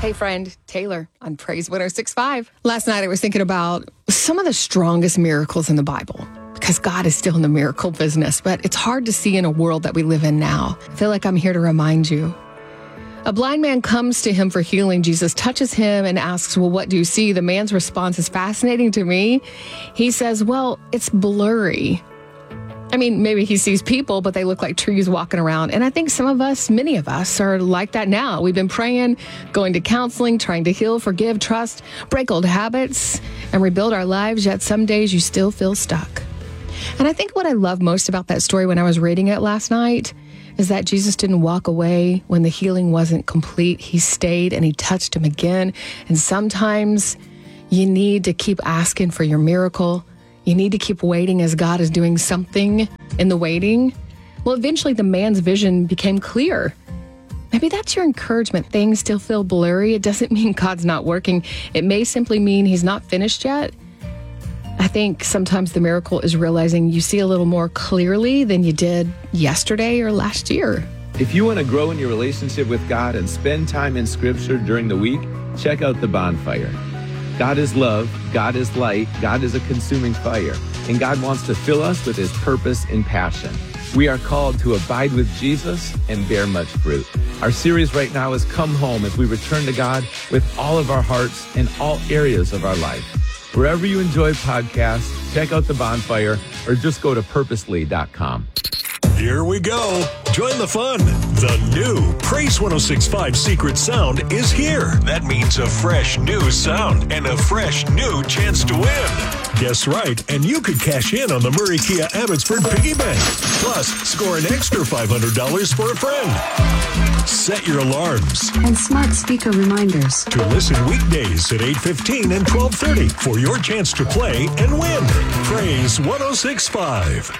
Hey friend, Taylor on Praise 106.5. Last night I was thinking about some of the strongest miracles in the Bible because God is still in the miracle business, but it's hard to see in a world that we live in now. I feel like I'm here to remind you. A blind man comes to him for healing. Jesus touches him and asks, well, what do you see? The man's response is fascinating to me. He says, well, it's blurry. I mean, maybe he sees people, but they look like trees walking around. And I think many of us are like that now. We've been praying, going to counseling, trying to heal, forgive, trust, break old habits, and rebuild our lives. Yet some days you still feel stuck. And I think what I love most about that story when I was reading it last night is that Jesus didn't walk away when the healing wasn't complete. He stayed and he touched him again. And sometimes you need to keep asking for your miracle. You need to keep waiting as God is doing something in the waiting. Well, eventually the man's vision became clear. Maybe that's your encouragement. Things still feel blurry. It doesn't mean God's not working. It may simply mean he's not finished yet. I think sometimes the miracle is realizing you see a little more clearly than you did yesterday or last year. If you want to grow in your relationship with God and spend time in Scripture during the week, check out The Bonfire. God is love, God is light, God is a consuming fire, and God wants to fill us with his purpose and passion. We are called to abide with Jesus and bear much fruit. Our series right now is Come Home as we return to God with all of our hearts in all areas of our life. Wherever you enjoy podcasts, check out The Bonfire or just go to purposely.com. Here we go. Join the fun. The new Praise 106.5 Secret Sound is here. That means a fresh new sound and a fresh new chance to win. Guess right, and you could cash in on the Murray Kia Abbotsford Piggy Bank. Plus, score an extra $500 for a friend. Set your alarms and smart speaker reminders to listen weekdays at 8:15 and 12:30 for your chance to play and win. Praise 106.5.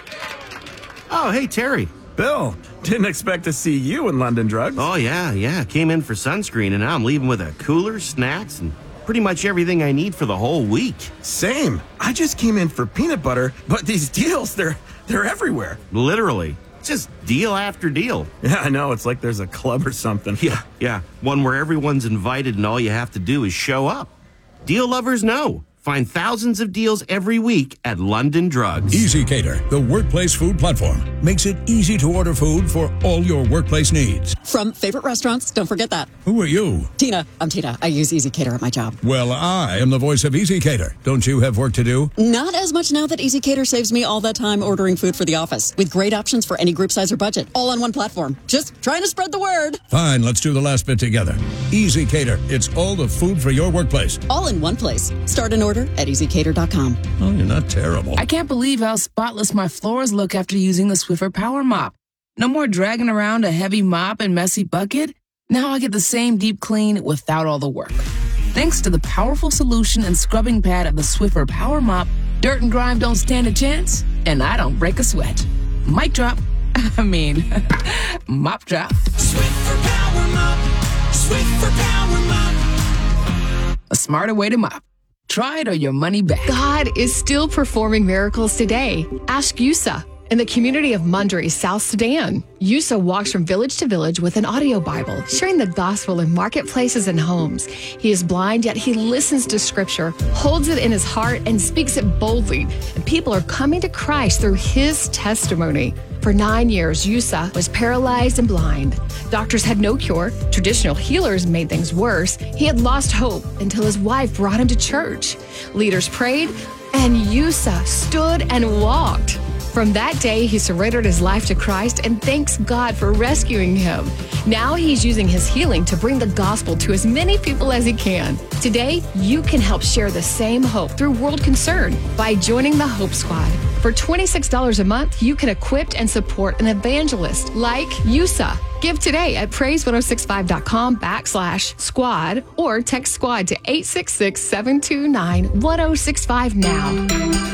Oh, hey, Terry. Bill, didn't expect to see you in London Drugs. Oh, yeah. Came in for sunscreen, and now I'm leaving with a cooler, snacks, and pretty much everything I need for the whole week. Same. I just came in for peanut butter, but these deals, they're everywhere. Literally. Just deal after deal. Yeah, I know. It's like there's a club or something. Yeah. One where everyone's invited and all you have to do is show up. Deal lovers know. Find thousands of deals every week at London Drugs. Easy Cater, the workplace food platform, makes it easy to order food for all your workplace needs. From favorite restaurants, don't forget that. Who are you? Tina. I'm Tina. I use Easy Cater at my job. Well, I am the voice of Easy Cater. Don't you have work to do? Not as much now that Easy Cater saves me all that time ordering food for the office, with great options for any group size or budget, all on one platform. Just trying to spread the word. Fine, let's do the last bit together. Easy Cater. It's all the food for your workplace. All in one place. Start an order at easycater.com. Oh, you're not terrible. I can't believe how spotless my floors look after using the Swiffer Power Mop. No more dragging around a heavy mop and messy bucket. Now I get the same deep clean without all the work. Thanks to the powerful solution and scrubbing pad of the Swiffer Power Mop, dirt and grime don't stand a chance, and I don't break a sweat. Mic drop. Mop drop. Swiffer Power Mop. Swiffer Power Mop. A smarter way to mop. Try it or your money back. God is still performing miracles today. Ask Yusa in the community of Mundry, South Sudan. Yusa walks from village to village with an audio Bible, sharing the gospel in marketplaces and homes. He is blind, yet he listens to scripture, holds it in his heart, and speaks it boldly. And people are coming to Christ through his testimony. For 9 years, Yusa was paralyzed and blind. Doctors had no cure. Traditional healers made things worse. He had lost hope until his wife brought him to church. Leaders prayed, and Yusa stood and walked. From that day, he surrendered his life to Christ and thanks God for rescuing him. Now he's using his healing to bring the gospel to as many people as he can. Today, you can help share the same hope through World Concern by joining the Hope Squad. For $26 a month, you can equip and support an evangelist like Yusa. Give today at praise106.5.com/squad or text squad to 866-729-1065 now.